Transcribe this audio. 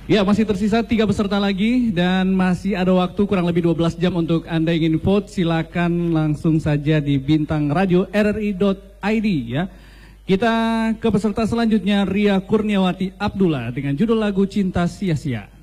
Ya, masih tersisa 3 peserta lagi dan masih ada waktu kurang lebih 12 jam untuk Anda ingin vote. Silakan langsung saja di bintang radio rri.id ya. Kita ke peserta selanjutnya, Ria Kurniawati Abdullah dengan judul lagu Cinta Sia-Sia.